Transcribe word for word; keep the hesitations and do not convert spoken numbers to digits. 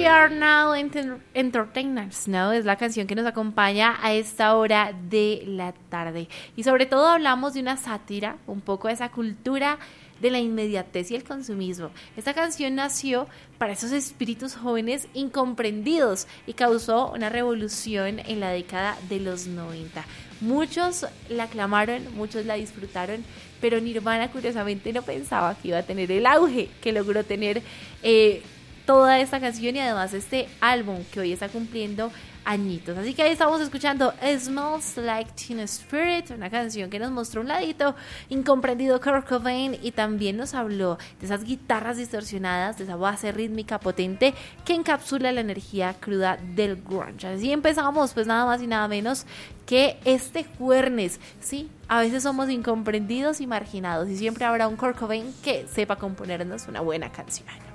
Are Now Enter- Entertainers, ¿no? Es la canción que nos acompaña a esta hora de la tarde. Y sobre todo hablamos de una sátira, un poco de esa cultura de la inmediatez y el consumismo. Esta canción nació para esos espíritus jóvenes incomprendidos y causó una revolución en la década de los noventa. Muchos la aclamaron, muchos la disfrutaron, pero Nirvana curiosamente no pensaba que iba a tener el auge que logró tener eh, toda esta canción y además este álbum que hoy está cumpliendo añitos. Así que ahí estamos escuchando Smells Like Teen Spirit, una canción que nos mostró un ladito incomprendido Kurt Cobain y también nos habló de esas guitarras distorsionadas, de esa base rítmica potente que encapsula la energía cruda del grunge. Así empezamos, pues nada más y nada menos que este jueves. Sí, a veces somos incomprendidos y marginados y siempre habrá un Kurt Cobain que sepa componernos una buena canción.